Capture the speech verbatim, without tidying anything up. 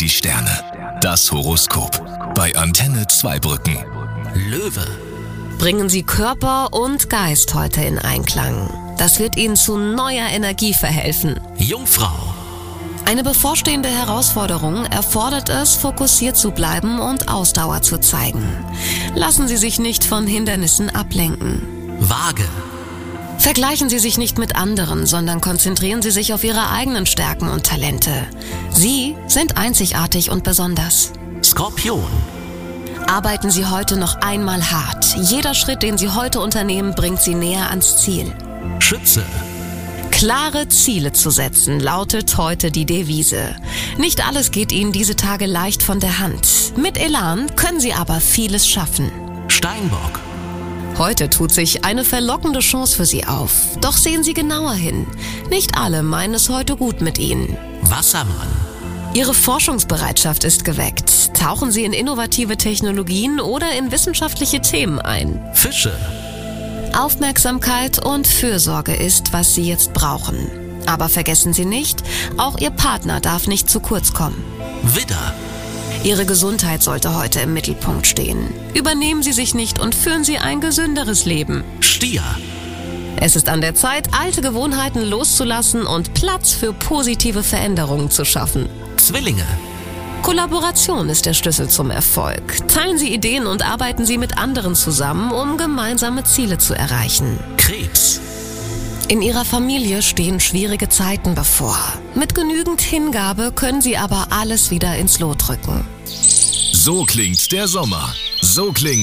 die Sterne. Das Horoskop. Bei Antenne Zweibrücken. Löwe. Bringen Sie Körper und Geist heute in Einklang. Das wird Ihnen zu neuer Energie verhelfen. Jungfrau. Eine bevorstehende Herausforderung erfordert es, fokussiert zu bleiben und Ausdauer zu zeigen. Lassen Sie sich nicht von Hindernissen ablenken. Waage. Vergleichen Sie sich nicht mit anderen, sondern konzentrieren Sie sich auf Ihre eigenen Stärken und Talente. Sie sind einzigartig und besonders. Skorpion. Arbeiten Sie heute noch einmal hart. Jeder Schritt, den Sie heute unternehmen, bringt Sie näher ans Ziel. Schütze. Klare Ziele zu setzen, lautet heute die Devise. Nicht alles geht Ihnen diese Tage leicht von der Hand. Mit Elan können Sie aber vieles schaffen. Steinbock. Heute tut sich eine verlockende Chance für Sie auf. Doch sehen Sie genauer hin. Nicht alle meinen es heute gut mit Ihnen. Wassermann. Ihre Forschungsbereitschaft ist geweckt. Tauchen Sie in innovative Technologien oder in wissenschaftliche Themen ein. Fische. Aufmerksamkeit und Fürsorge ist, was Sie jetzt brauchen. Aber vergessen Sie nicht, auch Ihr Partner darf nicht zu kurz kommen. Widder. Ihre Gesundheit sollte heute im Mittelpunkt stehen. Übernehmen Sie sich nicht und führen Sie ein gesünderes Leben. Stier. Es ist an der Zeit, alte Gewohnheiten loszulassen und Platz für positive Veränderungen zu schaffen. Zwillinge. Kollaboration ist der Schlüssel zum Erfolg. Teilen Sie Ideen und arbeiten Sie mit anderen zusammen, um gemeinsame Ziele zu erreichen. Krebs. In Ihrer Familie stehen schwierige Zeiten bevor. Mit genügend Hingabe können Sie aber alles wieder ins Lot rücken. So klingt der Sommer. So klingt